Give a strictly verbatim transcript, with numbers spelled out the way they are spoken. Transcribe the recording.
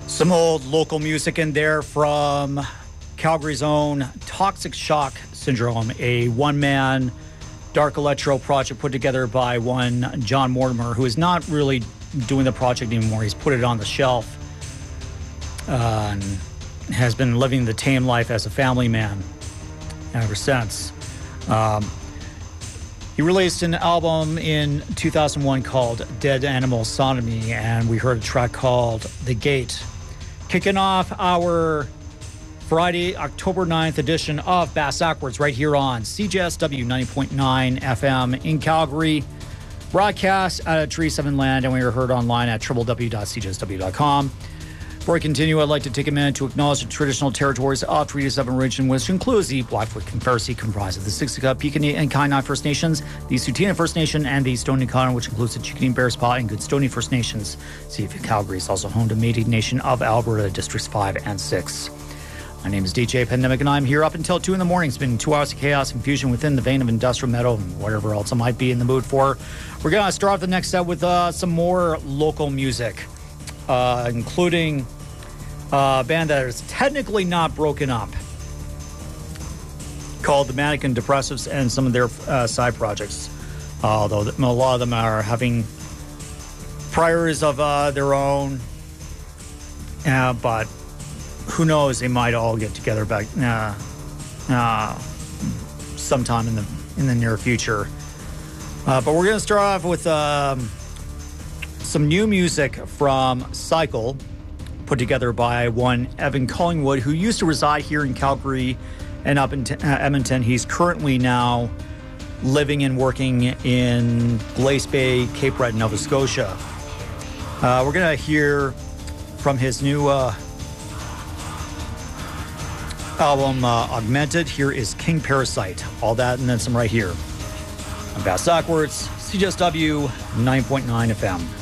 Some old local music in there from Calgary's own Toxic Shock Syndrome, a one-man dark electro project put together by one John Mortimer, who is not really doing the project anymore. He's put it on the shelf uh, and has been living the tame life as a family man ever since. Um, he released an album in two thousand one called Dead Animal Sodomy, and we heard a track called The Gate. Kicking off our Friday, October ninth edition of Bass Backwards right here on C J S W ninety point nine F M in Calgary. Broadcast out of Tree seven Land, and we are heard online at w w w dot c j s w dot com. Before we continue, I'd like to take a minute to acknowledge the traditional territories of Treaty seven region, which includes the Blackfoot Confederacy, comprised of the Siksika, Piikani, and Kainai First Nations, the Tsuut'ina First Nation, and the Stoney Nakoda, which includes the Chickadee, Bearspaw, and Goodstoney First Nations. City of Calgary is also home to Métis Nation of Alberta, Districts five and six. My name is D J Pandemic, and I'm here up until two in the morning. It's been two hours of chaos and confusion within the vein of industrial metal and whatever else I might be in the mood for. We're going to start off the next set with uh, some more local music, uh, including a band that is technically not broken up, called the Mannequin Depressives, and some of their uh, side projects. Uh, although a lot of them are having priors of uh, their own, uh, but who knows, they might all get together back uh, uh, sometime in the in the near future. Uh, but we're going to start off with um, some new music from Cycle, put together by one Evan Collingwood, who used to reside here in Calgary and up in uh, Edmonton. He's currently now living and working in Glace Bay, Cape Breton, Nova Scotia. Uh, we're going to hear from his new uh, album, uh, Augmented. Here is King Parasite. All that and then some right here on Bass Backwards, C J S W nine point nine F M.